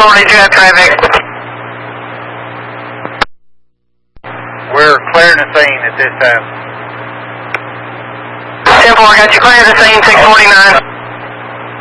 did you have traffic? We're clearing the scene at this time. 10-4, got you clear the scene, 649.